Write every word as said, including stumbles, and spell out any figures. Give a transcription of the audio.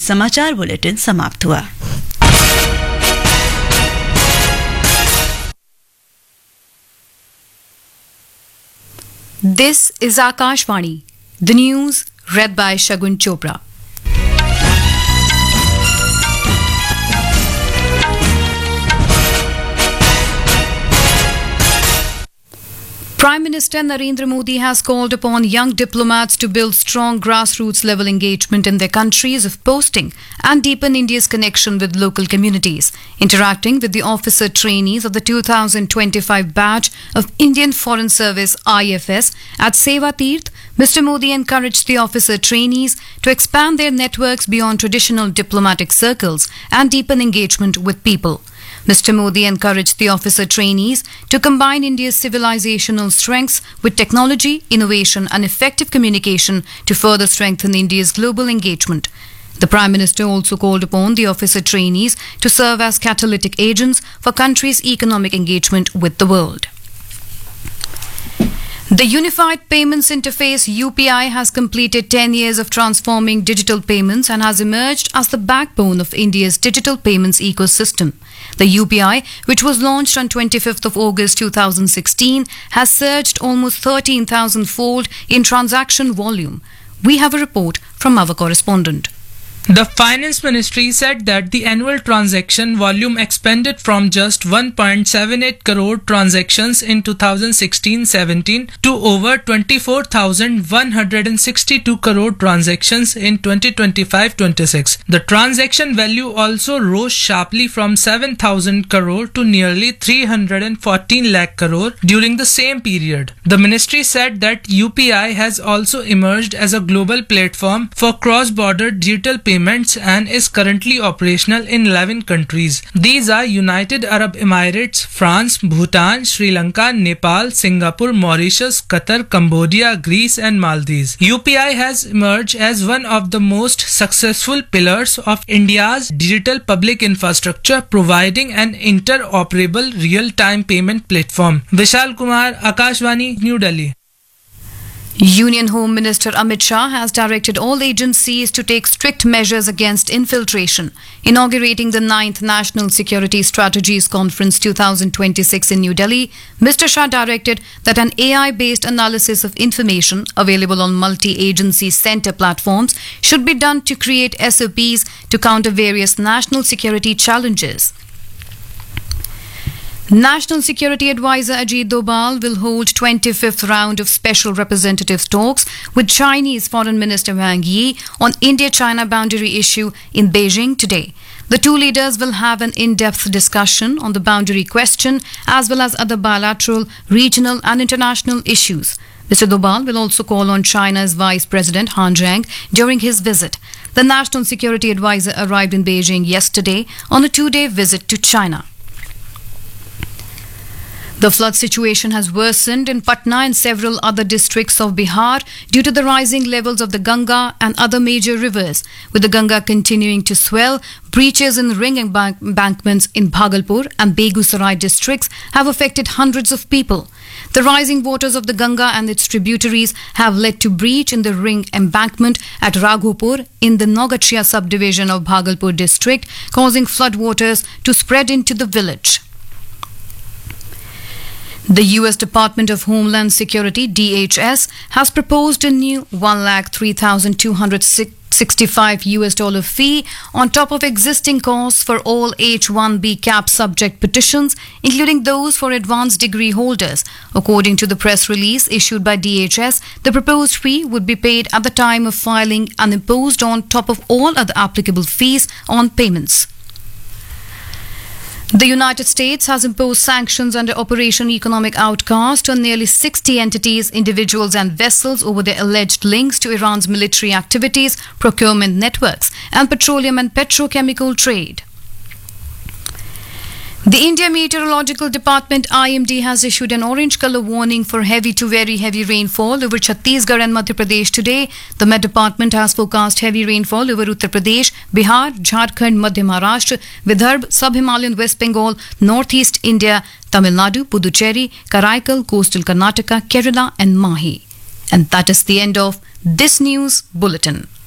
समाचार बुलेटिन समाप्त हुआ। This is Akashvani. The news read by Shagun Chopra. Prime Minister Narendra Modi has called upon young diplomats to build strong grassroots level engagement in their countries of posting and deepen India's connection with local communities. Interacting with the officer trainees of the two thousand twenty-five batch of Indian Foreign Service I F S at Seva Tirth, Mister Modi encouraged the officer trainees to expand their networks beyond traditional diplomatic circles and deepen engagement with people. Mister Modi encouraged the officer trainees to combine India's civilizational strengths with technology, innovation and effective communication to further strengthen India's global engagement. The Prime Minister also called upon the officer trainees to serve as catalytic agents for country's economic engagement with the world. The Unified Payments Interface U P I has completed ten years of transforming digital payments and has emerged as the backbone of India's digital payments ecosystem. The U P I, which was launched on twenty-fifth of August two thousand sixteen, has surged almost thirteen thousand fold in transaction volume. We have a report from our correspondent. The Finance Ministry said that the annual transaction volume expanded from just one point seven eight crore transactions in two thousand sixteen seventeen to over twenty-four thousand one hundred sixty-two crore transactions in twenty twenty-five twenty-six. The transaction value also rose sharply from seven thousand crore to nearly three hundred fourteen lakh crore during the same period. The ministry said that U P I has also emerged as a global platform for cross-border digital payments and is currently operational in eleven countries. These are United Arab Emirates, France, Bhutan, Sri Lanka, Nepal, Singapore, Mauritius, Qatar, Cambodia, Greece and Maldives. U P I has emerged as one of the most successful pillars of India's digital public infrastructure, providing an interoperable real-time payment platform. Vishal Kumar, Akashvani, New Delhi. Union Home Minister Amit Shah has directed all agencies to take strict measures against infiltration. Inaugurating the ninth National Security Strategies Conference two thousand twenty-six in New Delhi, Mister Shah directed that an A I-based analysis of information available on multi-agency center platforms should be done to create S O Ps to counter various national security challenges. National Security Advisor Ajit Doval will hold twenty-fifth round of special representative talks with Chinese Foreign Minister Wang Yi on India-China boundary issue in Beijing today. The two leaders will have an in-depth discussion on the boundary question as well as other bilateral, regional and international issues. Mister Doval will also call on China's Vice President Han Zheng during his visit. The National Security Advisor arrived in Beijing yesterday on a two-day visit to China. The flood situation has worsened in Patna and several other districts of Bihar due to the rising levels of the Ganga and other major rivers. With the Ganga continuing to swell, breaches in ring embankments in Bhagalpur and Begusarai districts have affected hundreds of people. The rising waters of the Ganga and its tributaries have led to breach in the ring embankment at Raghopur in the Nogachia subdivision of Bhagalpur district, causing floodwaters to spread into the village. The U S Department of Homeland Security, D H S, has proposed a new one lakh three thousand two hundred sixty-five U S dollar fee on top of existing costs for all H one B cap subject petitions, including those for advanced degree holders. According to the press release issued by D H S, the proposed fee would be paid at the time of filing and imposed on top of all other applicable fees on payments. The United States has imposed sanctions under Operation Economic Outcast on nearly sixty entities, individuals and vessels over their alleged links to Iran's military activities, procurement networks and petroleum and petrochemical trade. The India Meteorological Department I M D has issued an orange colour warning for heavy to very heavy rainfall over Chhattisgarh and Madhya Pradesh today. The Met Department has forecast heavy rainfall over Uttar Pradesh, Bihar, Jharkhand, Madhya Maharashtra, Vidarbha, Sub-Himalayan West Bengal, Northeast India, Tamil Nadu, Puducherry, Karaikal, Coastal Karnataka, Kerala and Mahi. And that is the end of this news bulletin.